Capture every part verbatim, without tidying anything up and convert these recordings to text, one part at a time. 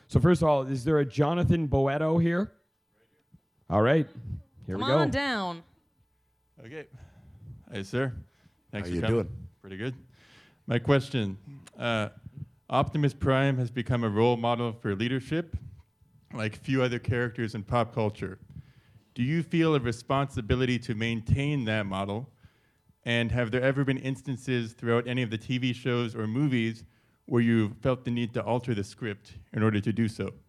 So first of all, is there a Jonathan Boetto here? All right, here Come we go. on down. Okay. Hey, sir. Thanks How for you coming. doing? Pretty good. My question, uh, Optimus Prime has become a role model for leadership, like few other characters in pop culture. Do you feel a responsibility to maintain that model? And have there ever been instances throughout any of the T V shows or movies where you felt the need to alter the script in order to do so?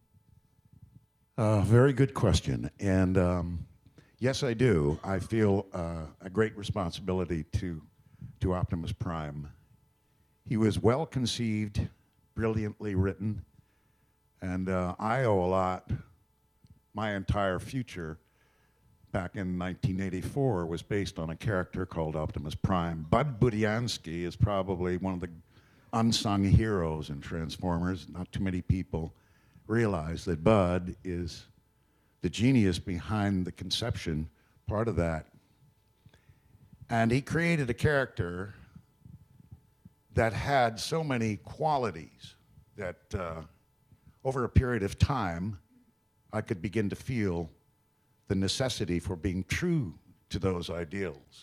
Uh, very good question. And um, yes, I do. I feel uh, a great responsibility to, to Optimus Prime. He was well conceived, brilliantly written, and uh, I owe a lot. My entire future back in nineteen eighty-four was based on a character called Optimus Prime. Bud Budiansky is probably one of the unsung heroes in Transformers. Not too many people realize that Bud is the genius behind the conception, part of that. And he created a character that had so many qualities that uh, over a period of time, I could begin to feel the necessity for being true to those ideals.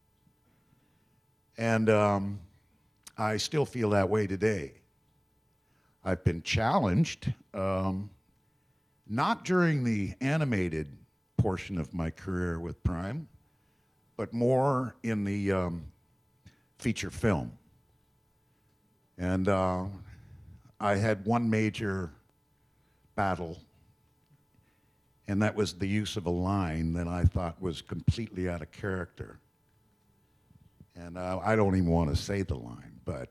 And um, I still feel that way today. I've been challenged, um, not during the animated portion of my career with Prime, but more in the um, feature film. And uh, I had one major battle, and that was the use of a line that I thought was completely out of character. And uh, I don't even want to say the line, but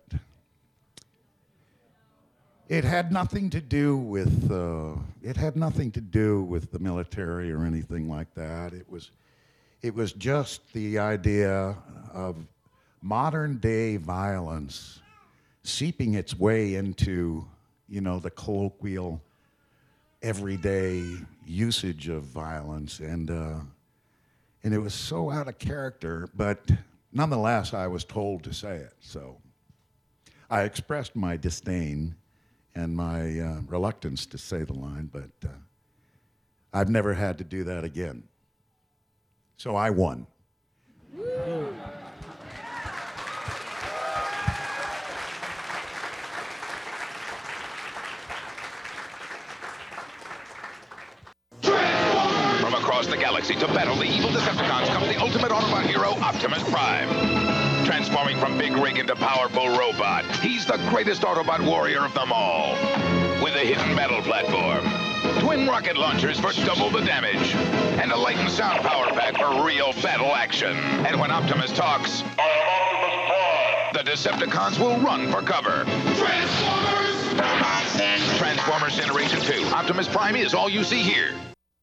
it had nothing to do with uh, it had nothing to do with the military or anything like that. It was it was just the idea of modern day violence seeping its way into, you know, the colloquial, everyday usage of violence, and uh, and it was so out of character. But nonetheless, I was told to say it, so I expressed my disdain and my uh, reluctance to say the line, but uh, I've never had to do that again. So I won. From across the galaxy to battle the evil Decepticons comes the ultimate Autobot hero, Optimus Prime. Transforming from big rig into powerful robot, he's the greatest Autobot warrior of them all. With a hidden battle platform, twin rocket launchers for double the damage, and a light and sound power pack for real battle action. And when Optimus talks, the Decepticons will run for cover. Transformers! Transformers Generation two. Optimus Prime is all you see here.